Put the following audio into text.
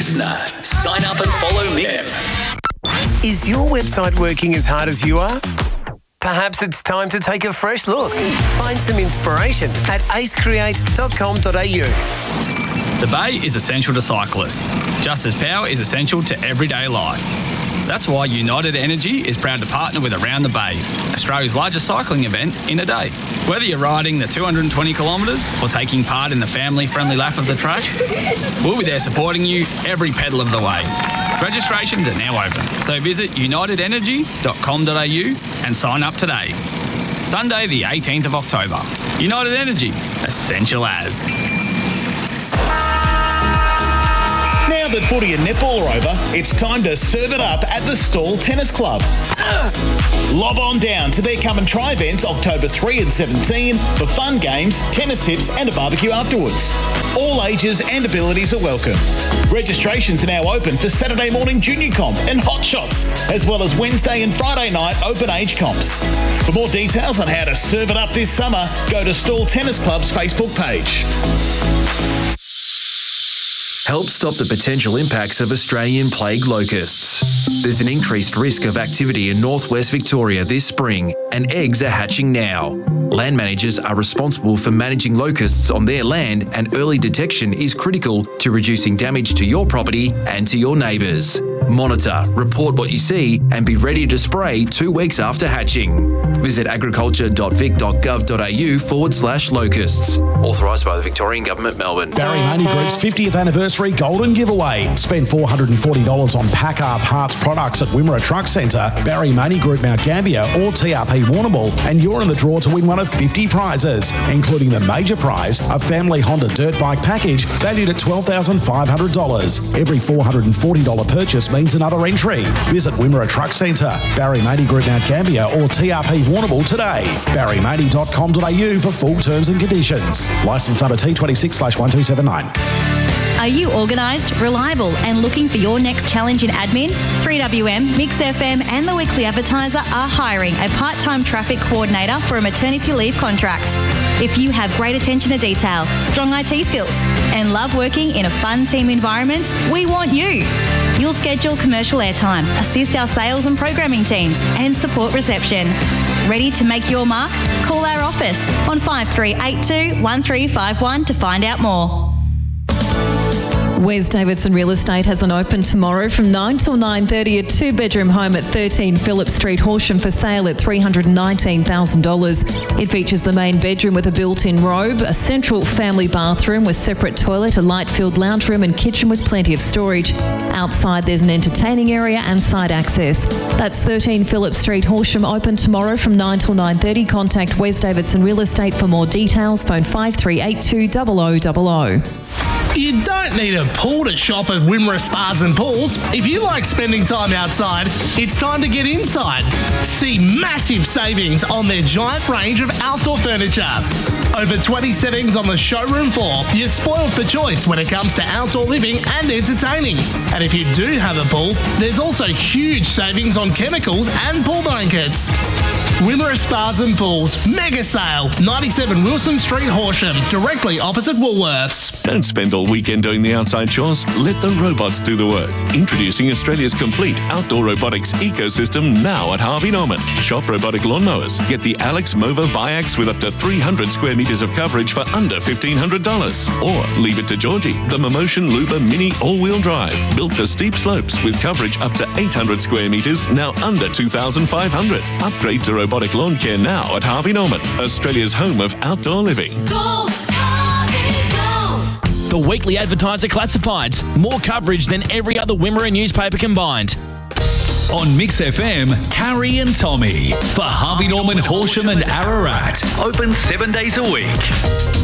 listener. Sign up and follow them. Is your website working as hard as you are? Perhaps it's time to take a fresh look. Find some inspiration at acecreate.com.au. The Bay is essential to cyclists, just as power is essential to everyday life. That's why United Energy is proud to partner with Around the Bay, Australia's largest cycling event in a day. Whether you're riding the 220 kilometres or taking part in the family-friendly lap of the track, we'll be there supporting you every pedal of the way. Registrations are now open, so visit unitedenergy.com.au and sign up today. Sunday the 18th of October. United Energy, essential as. Now that footy and netball are over, it's time to serve it up at the Stall Tennis Club. Lob on down to their Come and Try events October 3 and 17 for fun games, tennis tips and a barbecue afterwards. All ages and abilities are welcome. Registrations are now open for Saturday morning junior comp and hot shots, as well as Wednesday and Friday night open age comps. For more details on how to serve it up this summer, go to Stall Tennis Club's Facebook page. Help stop the potential impacts of Australian plague locusts. There's an increased risk of activity in northwest Victoria this spring, and eggs are hatching now. Land managers are responsible for managing locusts on their land, and early detection is critical to reducing damage to your property and to your neighbours. Monitor, report what you see, and be ready to spray 2 weeks after hatching. Visit agriculture.vic.gov.au/locusts. Authorised by the Victorian Government, Melbourne. Barry Money Group's 50th anniversary golden giveaway. Spend $440 on PACCAR parts products at Wimmera Truck Centre, Barry Money Group Mount Gambier or TRP Warrnambool, and you're in the draw to win one of 50 prizes, including the major prize, a family Honda dirt bike package valued at $12,500. Every $440 purchase means another entry. Visit Wimmera Truck Centre, Barry Money Group Mount Gambier or TRP Warrnambool today. barrymoney.com.au for full terms and conditions. Licence number T26/1279. Are you organised, reliable and looking for your next challenge in admin? 3WM, Mix FM and The Weekly Advertiser are hiring a part-time traffic coordinator for a maternity leave contract. If you have great attention to detail, strong IT skills and love working in a fun team environment, we want you. You'll schedule commercial airtime, assist our sales and programming teams and support reception. Ready to make your mark? Call our office on 5382 1351 to find out more. Wes Davidson Real Estate has an open tomorrow from 9 till 9:30, a two-bedroom home at 13 Phillip Street, Horsham, for sale at $319,000. It features the main bedroom with a built-in robe, a central family bathroom with separate toilet, a light-filled lounge room and kitchen with plenty of storage. Outside there's an entertaining area and side access. That's 13 Phillip Street, Horsham, open tomorrow from 9 till 9:30. Contact Wes Davidson Real Estate for more details. Phone 5382 0000. You don't need a pool to shop at Wimmera Spas and Pools. If you like spending time outside, it's time to get inside. See massive savings on their giant range of outdoor furniture. Over 20 settings on the showroom floor. You're spoiled for choice when it comes to outdoor living and entertaining. And if you do have a pool, there's also huge savings on chemicals and pool blankets. Wimmera Spas and Pools, mega sale, 97 Wilson Street, Horsham, directly opposite Woolworths. Don't spend all weekend doing the outside chores. Let the robots do the work. Introducing Australia's complete outdoor robotics ecosystem now at Harvey Norman. Shop robotic lawnmowers. Get the Alex Mova Viax with up to 300 square metres of coverage for under $1,500. Or leave it to Georgie, the Momotion Luba Mini all-wheel drive, built for steep slopes with coverage up to 800 square metres, now under $2,500. Upgrade to robotic lawn care now at Harvey Norman, Australia's home of outdoor living. Go, Harvey, go! The Weekly Advertiser Classifieds. More coverage than every other Wimmera newspaper combined. On Mix FM, Carrie and Tommy for Harvey Norman, Horsham and Ararat. Open 7 days a week.